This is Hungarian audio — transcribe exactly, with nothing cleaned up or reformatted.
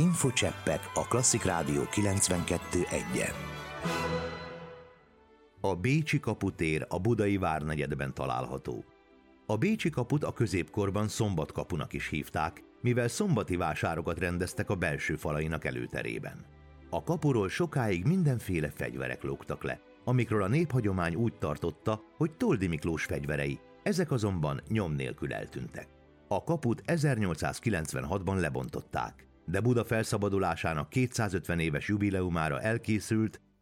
Infocseppek a Klasszik Rádió kilencvenkettő egyen. A Bécsi kaputér a budai várnegyedben található. A Bécsi kaput a középkorban Szombatkapunak is hívták, mivel szombati vásárokat rendeztek a belső falainak előterében. A kapuról sokáig mindenféle fegyverek lógtak le, amikről a néphagyomány úgy tartotta, hogy Toldy Miklós fegyverei, ezek azonban nyom nélkül eltűntek. A kaput ezernyolcszázkilencvenhatban lebontották, de Buda felszabadulásának kétszázötven éves jubileumára elkészült